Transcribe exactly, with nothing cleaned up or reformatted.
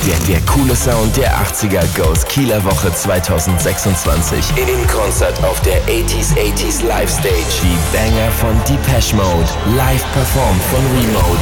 Der, der coole Sound der achtziger goes Kieler Woche zwanzig sechsundzwanzig. In Konzert auf der achtziger achtziger Live Stage. Die Banger von Depeche Mode. Live performt von Remote.